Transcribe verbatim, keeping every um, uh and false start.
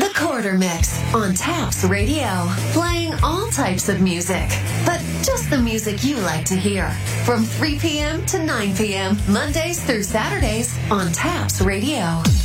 The Quarter Mix on Taps Radio. Playing all types of music, but just the music you like to hear. From three p.m. to nine p.m. Mondays through Saturdays on Taps Radio.